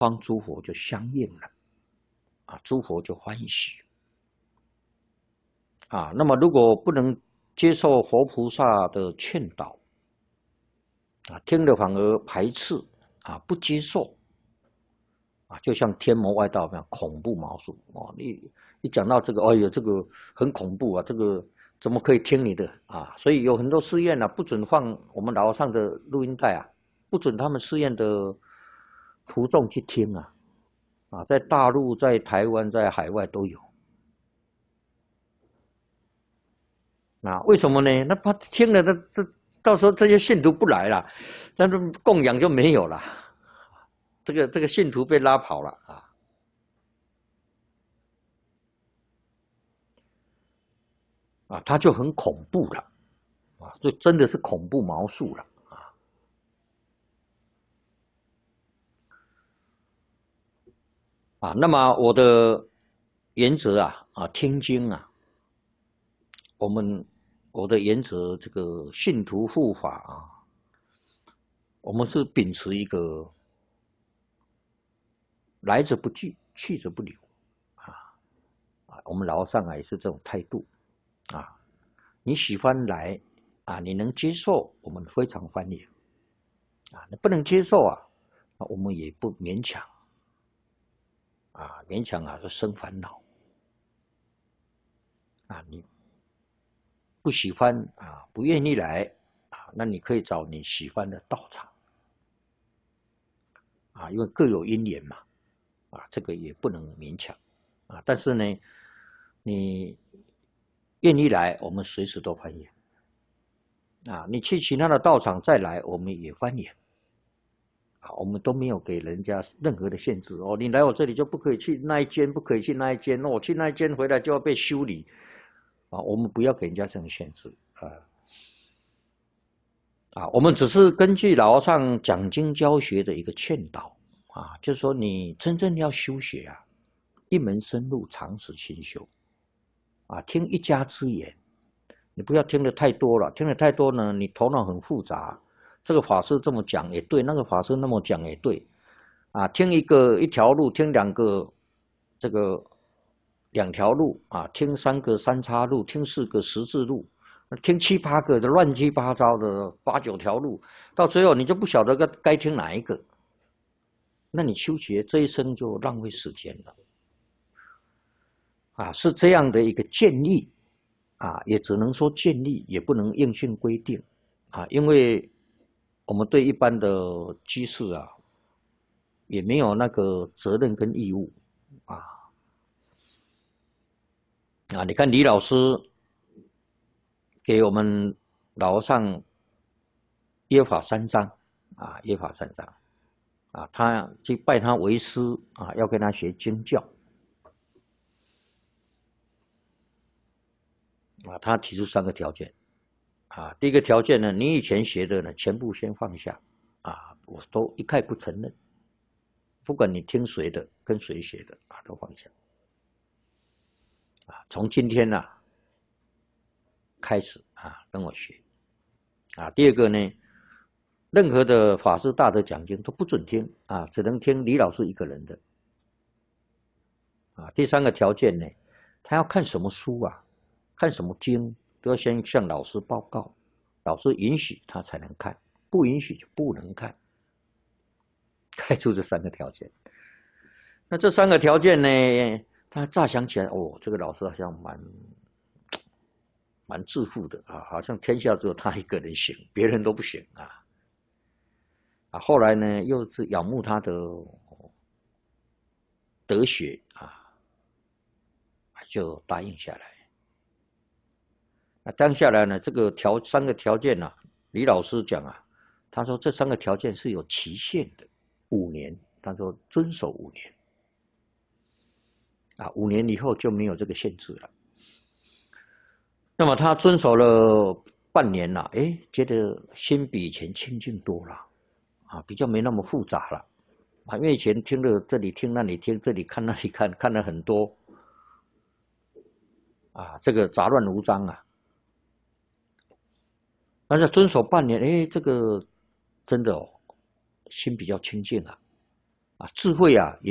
帮诸佛就相应了，啊，诸佛就欢喜，啊，那么如果不能接受佛菩萨的劝导，啊，听了反而排斥，啊，不接受，啊，就像天魔外道那样恐怖毛数哦，你讲到这个，哎呦，这个很恐怖啊，这个怎么可以听你的啊？所以有很多寺院啊，不准放我们老和尚的录音带啊，不准他们寺院的徒众去听啊，啊，在大陆、在台湾、在海外都有。啊，为什么呢？那他听了，到时候这些信徒不来了，那供养就没有了，这个信徒被拉跑了啊。啊，他就很恐怖了，啊，就真的是恐怖毛数了啊。啊，那么我的原则啊，听经啊，我的原则，这个信徒护法啊，我们是秉持一个来者不拒，去者不留啊，我们老和尚啊也是这种态度啊。你喜欢来啊，你能接受，我们非常欢迎啊。你不能接受啊，我们也不勉强啊，勉强啊就生烦恼啊。你不喜欢啊，不愿意来啊，那你可以找你喜欢的道场啊，因为各有因缘嘛啊，这个也不能勉强啊。但是呢，你愿意来，我们随时都欢迎啊。你去其他的道场再来，我们也欢迎。啊，我们都没有给人家任何的限制哦。你来我这里就不可以去那一间，不可以去那一间。那我去那一间回来就要被修理啊。我们不要给人家这种限制啊。我们只是根据老和尚讲经教学的一个劝导啊，就是说你真正要修学啊，一门深入，长时勤修啊。听一家之言，你不要听得太多了，听得太多呢，你头脑很复杂。这个法师这么讲也对，那个法师那么讲也对。啊，听一条路，听这个两条路啊，听三个三叉路，听四个十字路，听七八个的乱七八糟的八九条路，到最后你就不晓得该听哪一个，那你修学这一生就浪费时间了啊！是这样的一个建议啊，也只能说建议，也不能硬性规定啊，因为我们对一般的居士啊。也没有那个责任跟义务啊啊！你看李老师给我们老和尚约法三章啊，约法三章啊，他去拜他为师啊，要跟他学经教啊，他提出三个条件啊。第一个条件呢，你以前学的呢，全部先放下啊，我都一概不承认，不管你听谁的，跟谁学的啊，都放下啊。从今天啊开始啊，跟我学啊。第二个呢，任何的法师大德讲经都不准听啊，只能听李老师一个人的啊。第三个条件呢，他要看什么书啊，看什么经，都要先向老师报告，老师允许他才能看，不允许就不能看。开出这三个条件。那这三个条件呢，他乍想起来，哦，这个老师好像蛮自负的啊，好像天下只有他一个人行，别人都不行啊。啊，后来呢，又是仰慕他的德学啊，就答应下来。那答应下来呢，这个三个条件啊，李老师讲啊，他说这三个条件是有期限的，5年，他说遵守5年。啊，5年以后就没有这个限制了。那么他遵守了半年了，哎，觉得心比以前清净多了，啊，比较没那么复杂了，啊，因为以前听了这里听那里听，这里看那里看，看了很多，啊，这个杂乱无章啊。但是遵守半年，哎，这个真的哦，心比较清净啊， 智慧啊